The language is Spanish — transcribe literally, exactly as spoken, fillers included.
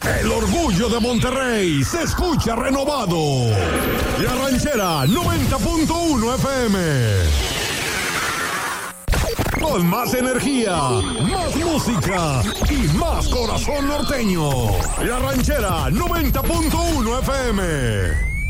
El orgullo de Monterrey se escucha renovado. La Ranchera noventa punto uno F M. Con más energía, más música y más corazón norteño. La Ranchera noventa punto uno F M.